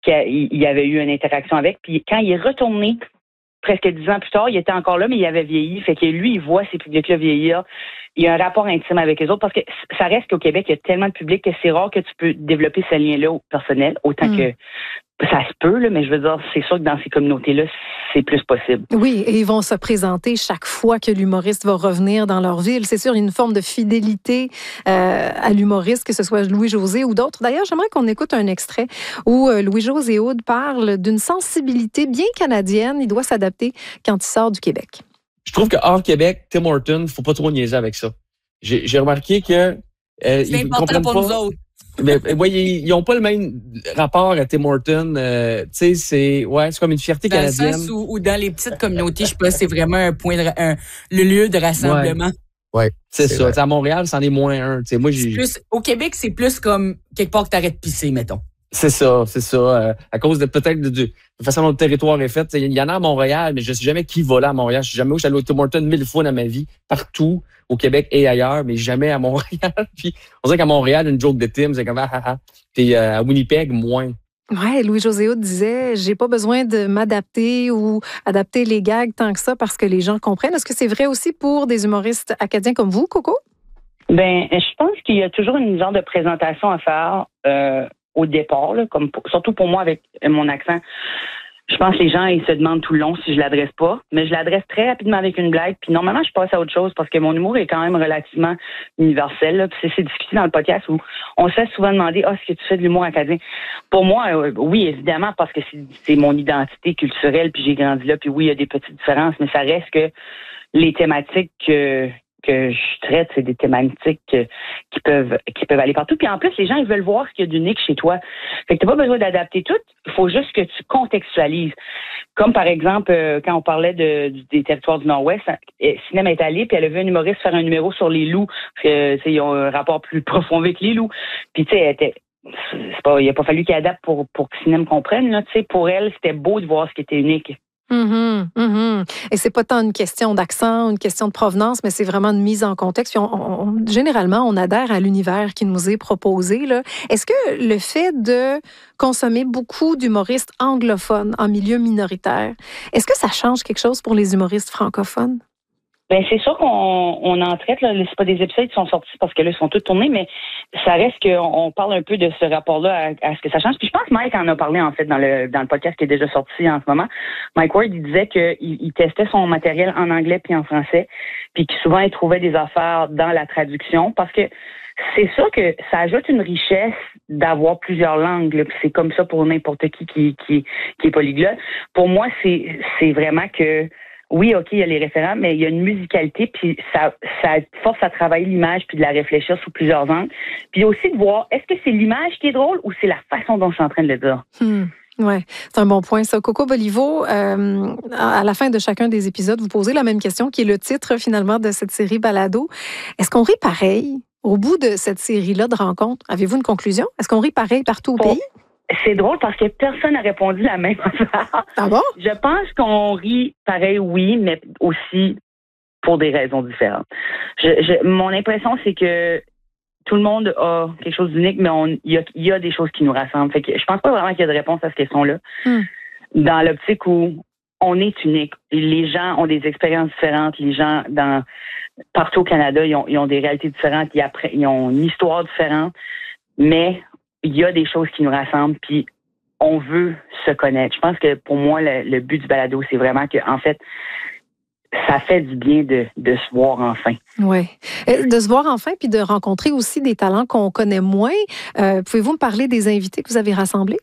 qu'il y avait eu une interaction avec. Puis quand il est retourné, presque 10 ans plus tard, il était encore là, mais il avait vieilli. Fait que lui, il voit ces publics-là vieillir. Il y a un rapport intime avec les autres parce que ça reste qu'au Québec, il y a tellement de publics que c'est rare que tu peux développer ce lien-là au personnel, autant que ça se peut, là, mais je veux dire, c'est sûr que dans ces communautés-là, c'est plus possible. Oui, et ils vont se présenter chaque fois que l'humoriste va revenir dans leur ville. C'est sûr, il y a une forme de fidélité à l'humoriste, que ce soit Louis-José ou d'autres. D'ailleurs, j'aimerais qu'on écoute un extrait où Louis-José Hood parle d'une sensibilité bien canadienne. Il doit s'adapter quand il sort du Québec. Je trouve que hors Québec, Tim Hortons, faut pas trop niaiser avec ça. J'ai remarqué que c'est important pour nous autres. Mais ils n'ont pas le même rapport à Tim Hortons. Tu sais, c'est comme une fierté canadienne. Dans le sens où dans les petites communautés, je sais pas, c'est vraiment le lieu de rassemblement. Ouais, c'est ça. À Montréal, c'en est moins un. Moi, au Québec, c'est plus comme quelque part que t'arrêtes de pisser, mettons. C'est ça. À cause de peut-être de la façon dont le territoire est fait. Il y en a à Montréal, mais je sais jamais qui va là à Montréal. Je suis jamais où. Je suis allé au Tim Hortons 1000 fois dans ma vie, partout, au Québec et ailleurs, mais jamais à Montréal. Puis on dirait qu'à Montréal, une joke de Tim, c'est comme Puis à Winnipeg, moins. Ouais, Louis-José Hood disait, j'ai pas besoin de m'adapter ou adapter les gags tant que ça parce que les gens comprennent. Est-ce que c'est vrai aussi pour des humoristes acadiens comme vous, Coco? Ben, je pense qu'il y a toujours une genre de présentation à faire au départ, là, surtout pour moi avec mon accent. Je pense que les gens, ils se demandent tout le long si je l'adresse pas, mais je l'adresse très rapidement avec une blague. Puis normalement, je passe à autre chose parce que mon humour est quand même relativement universel. Là. Puis c'est discuté dans le podcast où on se fait souvent demander est-ce que tu fais de l'humour acadien? Pour moi, oui, évidemment, parce que c'est mon identité culturelle, puis j'ai grandi là. Puis oui, il y a des petites différences, mais ça reste que les thématiques que je traite, c'est des thématiques qui peuvent aller partout. Puis en plus, les gens, ils veulent voir ce qu'il y a d'unique chez toi. Fait que t'as pas besoin d'adapter tout. Il faut juste que tu contextualises. Comme par exemple, quand on parlait des territoires du Nord-Ouest, Cinéma est allée, puis elle a vu un humoriste faire un numéro sur les loups. Ils ont un rapport plus profond avec les loups. Puis tu sais, il a pas fallu qu'elle adapte pour que Cinéma comprenne. Là, pour elle, c'était beau de voir ce qui était unique. Et c'est pas tant une question d'accent, une question de provenance, mais c'est vraiment une mise en contexte. Puis généralement, on adhère à l'univers qui nous est proposé. Là. Est-ce que le fait de consommer beaucoup d'humoristes anglophones en milieu minoritaire, est-ce que ça change quelque chose pour les humoristes francophones? Ben c'est sûr qu'on en traite, là. C'est pas des épisodes qui sont sortis parce que là, ils sont tous tournés, mais ça reste qu'on parle un peu de ce rapport-là à ce que ça change. Puis je pense que Mike en a parlé, en fait, dans le podcast qui est déjà sorti en ce moment. Mike Ward, il disait qu'il testait son matériel en anglais puis en français, puis que souvent, il trouvait des affaires dans la traduction parce que c'est sûr que ça ajoute une richesse d'avoir plusieurs langues, là. Puis c'est comme ça pour n'importe qui est polyglotte. Pour moi, c'est vraiment que oui, OK, il y a les référents, mais il y a une musicalité, puis ça force à travailler l'image puis de la réfléchir sous plusieurs angles. Puis aussi de voir, est-ce que c'est l'image qui est drôle ou c'est la façon dont je suis en train de le dire? Oui, c'est un bon point, ça. Coco Boliveau, à la fin de chacun des épisodes, vous posez la même question, qui est le titre, finalement, de cette série Balado. Est-ce qu'on rit pareil au bout de cette série-là de rencontres? Avez-vous une conclusion? Est-ce qu'on rit pareil partout au pays? C'est drôle parce que personne n'a répondu la même affaire. Ah bon? Je pense qu'on rit pareil, oui, mais aussi pour des raisons différentes. Mon impression, c'est que tout le monde a quelque chose d'unique, mais il y a des choses qui nous rassemblent. Fait que je pense pas vraiment qu'il y a de réponse à cette question-là. Dans l'optique où on est unique. Les gens ont des expériences différentes. Les gens partout au Canada, ils ont des réalités différentes. Ils ont une histoire différente. Mais il y a des choses qui nous rassemblent, puis on veut se connaître. Je pense que pour moi, le but du balado, c'est vraiment que, en fait, ça fait du bien de se voir enfin. Oui. De se voir enfin, puis de rencontrer aussi des talents qu'on connaît moins. Pouvez-vous me parler des invités que vous avez rassemblés?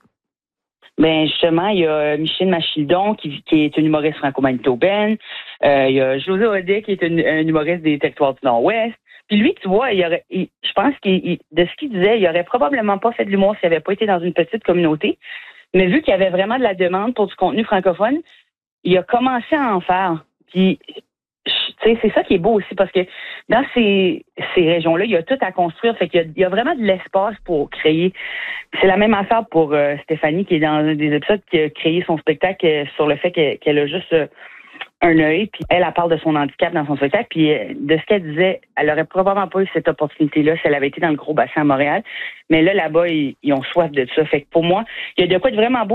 Ben justement, il y a Micheline Machildon qui est une humoriste franco-manitobaine. Il y a José Audet qui est un humoriste des territoires du Nord-Ouest. Puis lui, tu vois, je pense de ce qu'il disait, il aurait probablement pas fait de l'humour s'il n'avait pas été dans une petite communauté. Mais vu qu'il y avait vraiment de la demande pour du contenu francophone, il a commencé à en faire. Puis, tu sais, c'est ça qui est beau aussi, parce que dans ces régions-là, il y a tout à construire. Fait qu'il y a vraiment de l'espace pour créer. C'est la même affaire pour Stéphanie, qui est dans un des épisodes, qui a créé son spectacle sur le fait qu'elle a juste un œil, puis elle parle de son handicap dans son spectacle, puis de ce qu'elle disait, elle aurait probablement pas eu cette opportunité-là si elle avait été dans le gros bassin à Montréal. Mais là, là-bas, ils ont soif de ça. Fait que pour moi, il y a de quoi de vraiment beau